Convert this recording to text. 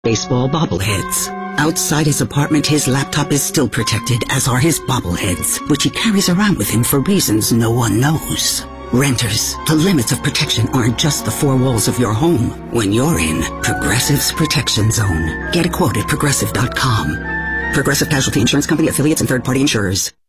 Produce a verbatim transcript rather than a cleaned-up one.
baseball bobbleheads. Outside his apartment, his laptop is still protected, as are his bobbleheads, which he carries around with him for reasons no one knows. Renters, the limits of protection aren't just the four walls of your home. When you're in Progressive's Protection Zone. Get a quote at progressive dot com. Progressive Casualty Insurance Company, affiliates, and third-party insurers.